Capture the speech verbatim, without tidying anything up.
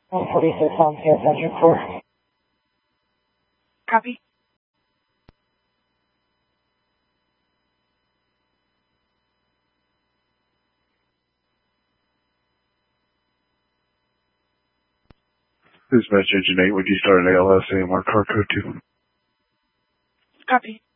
one forty-six on C S engine four. Copy. Dispatch Engine eight, would you start an A L S A M R car code two? Copy.